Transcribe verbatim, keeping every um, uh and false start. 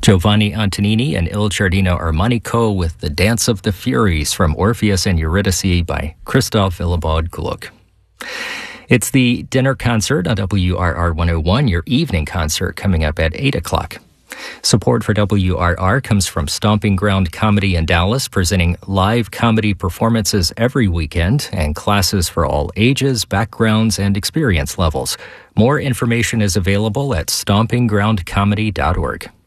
Giovanni Antonini and Il Giardino Armonico with The Dance of the Furies from Orpheus and Eurydice by Christoph Willibald Gluck. It's the dinner concert on W R R one oh one, your evening concert coming up at eight o'clock. Support for W R R comes from Stomping Ground Comedy in Dallas, presenting live comedy performances every weekend and classes for all ages, backgrounds, and experience levels. More information is available at stomping ground comedy dot org.